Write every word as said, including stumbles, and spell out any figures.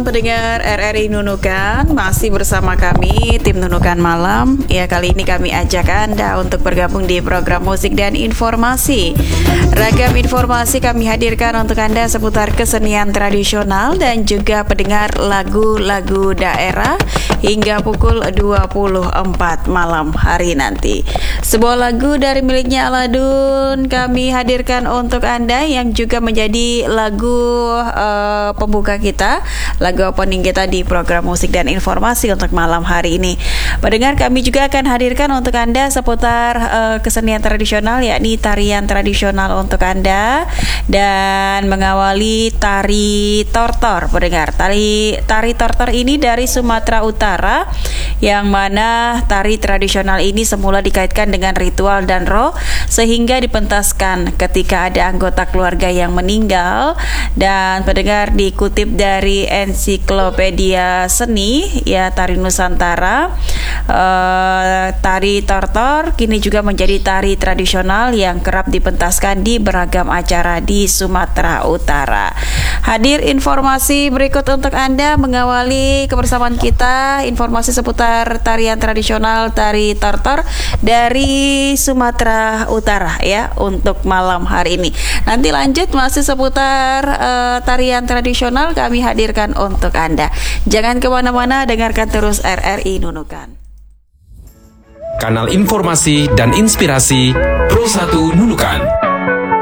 malam pendengar R R I Nunukan. Masih bersama kami tim Nunukan Malam. Ya, kali ini kami ajak Anda untuk bergabung di program musik dan informasi. Ragam informasi kami hadirkan untuk Anda seputar kesenian tradisional dan juga pendengar lagu-lagu daerah hingga pukul dua puluh empat malam hari nanti. Sebuah lagu dari miliknya Aladun kami hadirkan untuk Anda yang juga menjadi lagu uh, pembuka kita, lagu opening kita di program musik dan informasi untuk malam hari ini. Pendengar, kami juga akan hadirkan untuk Anda seputar uh, kesenian tradisional, yakni tarian tradisional untuk Anda, dan mengawali tari tortor. Pendengar, tari tari tortor ini dari Sumatera Utara, yang mana tari tradisional ini semula dikaitkan dengan ritual dan roh, sehingga dipentaskan ketika ada anggota keluarga yang meninggal. Dan pendengar, dikutip dari ensiklopedia seni ya Tari Nusantara, uh, tari tortor kini juga menjadi tari tradisional yang kerap dipentaskan di beragam acara di Sumatera Utara. Hadir informasi berikut untuk Anda mengawali kebersamaan kita, informasi seputar tarian tradisional tari tortor dari Sumatera Utara ya untuk malam hari ini. Nanti lanjut masih seputar uh, tarian tradisional kami hadirkan untuk Anda. Jangan kemana-mana, dengarkan terus R R I Nunukan. Kanal informasi dan inspirasi Pro satu Nunukan.